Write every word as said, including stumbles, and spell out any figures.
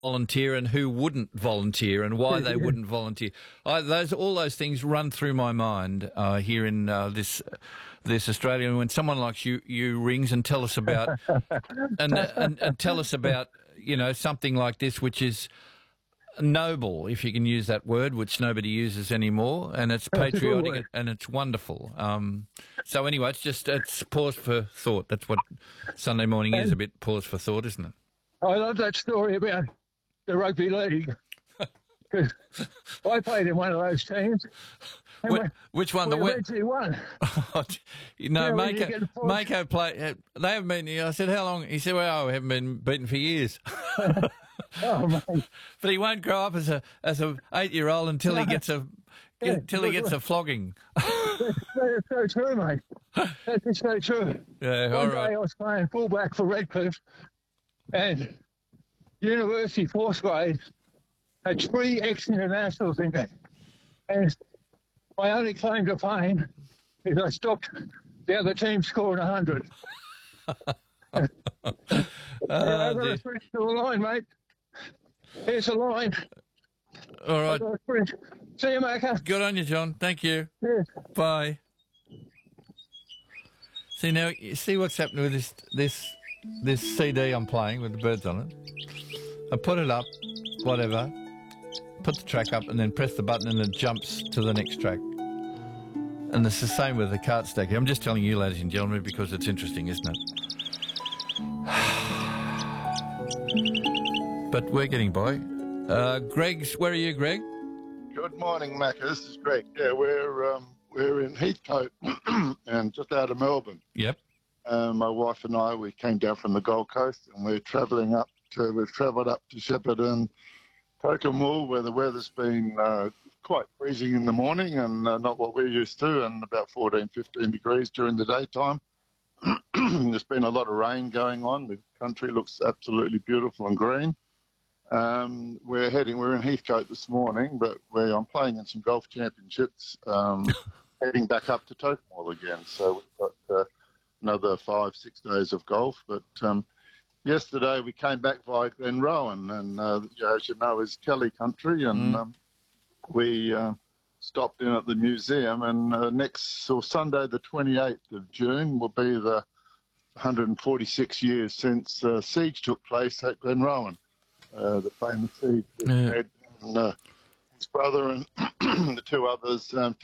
volunteer and who wouldn't volunteer and why they wouldn't volunteer. I, those all those things run through my mind uh, here in uh, this this Australia. And when someone like you you rings and tell us about and, and and tell us about you know something like this, which is noble, if you can use that word, which nobody uses anymore, and it's patriotic and it's wonderful. Um, so anyway, it's just it's pause for thought. That's what Sunday morning is, a bit pause for thought, isn't it? I love that story about the rugby league. Because I played in one of those teams. Which, which one? We the eventually won. you know, Yeah, Mako, Mako play. They haven't been. I said, how long? He said, well, we haven't been beaten for years. Oh, man. But he won't grow up as a as a eight year old until he gets a Yeah, until he gets a flogging. That's, that's so true, mate. That is so true. Yeah, One all day right. I was playing fullback for Redcliffe, and university fourth grade had three ex-internationals in there. And my only claim to fame is I stopped the other team scoring one hundred. Uh, I've got dear. to sprint to the line, mate. Here's the line. All I've right. got to sprint. See you, Macca. Good on you, John. Thank you. Yes. Bye. See now, you see what's happening with this this this C D I'm playing with the birds on it. I put it up, whatever. Put the track up, and then press the button, and it jumps to the next track. And it's the same with the cart stacker. I'm just telling you, ladies and gentlemen, because it's interesting, isn't it? But we're getting by. Uh, Greg's, where are you, Greg? Good morning, Macca. This is Greg. Yeah, we're um, we're in Heathcote and just out of Melbourne. Yep. Uh, my wife and I, we came down from the Gold Coast, and we're travelling up to we've travelled up to Shepparton, Tokemul, where the weather's been uh, quite freezing in the morning and uh, not what we're used to, and about fourteen, fifteen degrees during the daytime. There's been a lot of rain going on. The country looks absolutely beautiful and green. Um, we're heading, we're in Heathcote this morning, but we're, I'm playing in some golf championships, um, heading back up to Tokemul again. So we've got uh, another five, six days of golf. But um, yesterday we came back via Glenrowan, and uh, as you know, is Kelly country, and Mm. um, we uh, stopped in at the museum. And uh, next, or Sunday, the twenty-eighth of June, will be the one hundred forty-six years since uh, siege took place at Glenrowan. Uh, the famous siege with Yeah. Ed and uh, his brother and the two others um,